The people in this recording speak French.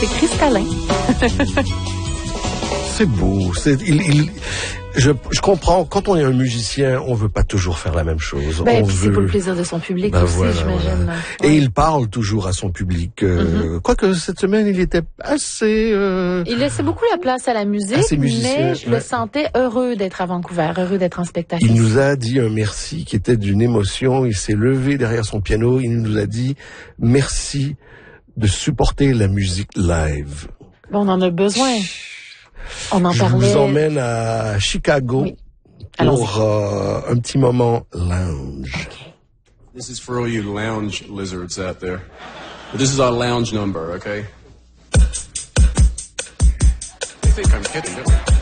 C'est cristallin. C'est beau. Je comprends. Quand on est un musicien, on veut pas toujours faire la même chose. Ben, c'est pour le plaisir de son public aussi, j'imagine. Voilà. Et il parle toujours à son public. Quoique cette semaine, il était assez... Il laissait beaucoup la place à la musique, mais je le sentais heureux d'être à Vancouver, heureux d'être en spectacle. Il nous a dit un merci qui était d'une émotion. Il s'est levé derrière son piano. Il nous a dit merci de supporter la musique live. Bon, on en a besoin. On en parlait. Je vous emmène à Chicago pour un petit moment lounge. Okay. This is for all you lounge lizards out there. But this is our lounge number, okay? You think I'm kidding, don't you?